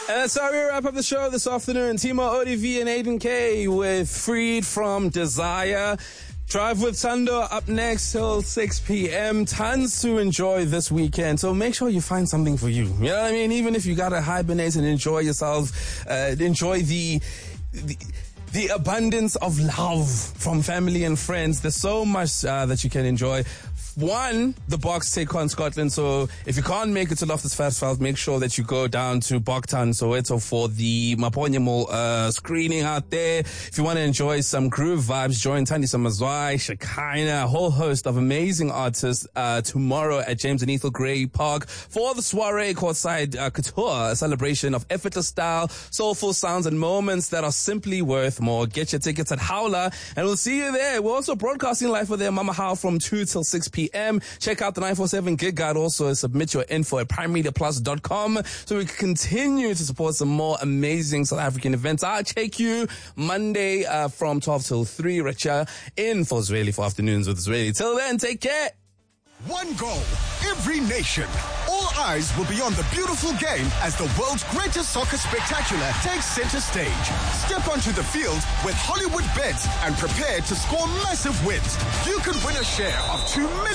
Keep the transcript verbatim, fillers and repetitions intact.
And that's how we wrap up the show this afternoon. Timo, O D V, and Aiden K with Freed from Desire. Drive with Sando up next till six p.m. Tons to enjoy this weekend. So make sure you find something for you. You know what I mean? Even if you got to hibernate and enjoy yourself, uh, enjoy the... the The abundance of love from family and friends. There's so much uh, that you can enjoy. One, the Box take on Scotland. So if you can't make it to Loftus Versfeld, make sure that you go down to Bogtown, Soweto for the Maponyamo uh, screening out there. If you want to enjoy some groove vibes, join Tandi Samazwai, Shekinah, a whole host of amazing artists uh, tomorrow at James and Ethel Gray Park for the soiree courtside uh, couture, a celebration of effortless style, soulful sounds, and moments that are simply worth more. Get your tickets at Howler, and we'll see you there. We're also broadcasting live for their Mama How from two till six p.m. Check out the nine four seven gig guide also. Submit your info at prime media plus dot com so we can continue to support some more amazing South African events. I'll check you Monday uh, from twelve till three. Richa in for Israeli for Afternoons with Israeli. Till then, take care. One goal, every nation. All eyes will be on the beautiful game as the world's greatest soccer spectacular takes center stage. Step onto the field with Hollywood Bets and prepare to score massive wins. You could win a share of two million